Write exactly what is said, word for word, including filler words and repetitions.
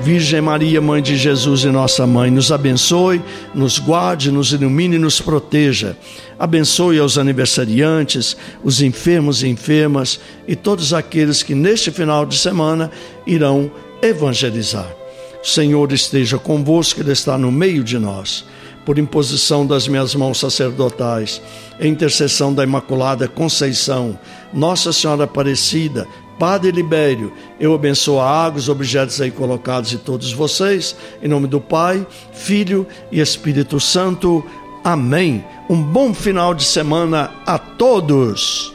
Virgem Maria, Mãe de Jesus e nossa Mãe, nos abençoe, nos guarde, nos ilumine e nos proteja. Abençoe aos aniversariantes, os enfermos e enfermas e todos aqueles que neste final de semana irão evangelizar. O Senhor esteja convosco, Ele está no meio de nós. Por imposição das minhas mãos sacerdotais, em intercessão da Imaculada Conceição, Nossa Senhora Aparecida, Padre Libério, eu abençoo a água, os objetos aí colocados e todos vocês, em nome do Pai, Filho e Espírito Santo. Amém. Um bom final de semana a todos.